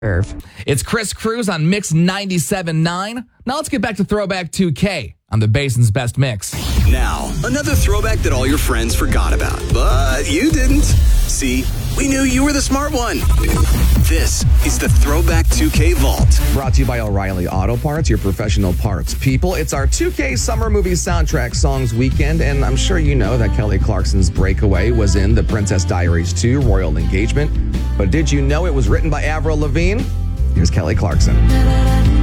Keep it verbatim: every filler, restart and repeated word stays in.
It's Chris Cruz on Mix ninety-seven point nine. Now let's get back to Throwback two K on the Basin's Best Mix. Now, another throwback that all your friends forgot about, but you didn't. See, we knew you were the smart one. This is the Throwback two K Vault. Brought to you by O'Reilly Auto Parts, your professional parts people. It's our two K Summer Movie Soundtrack Songs Weekend, and I'm sure you know that Kelly Clarkson's Breakaway was in The Princess Diaries two, Royal Engagement. But did you know it was written by Avril Lavigne? Here's Kelly Clarkson.